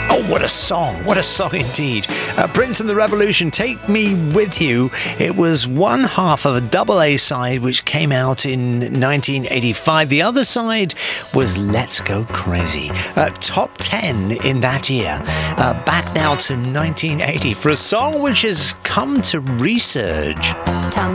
Oh, what a song. What a song indeed. Prince and the Revolution, Take Me With You. It was one half of a double A side which came out in 1985. The other side was Let's Go Crazy. Top 10 in that year. Back now to 1980 for a song which has come to resurge.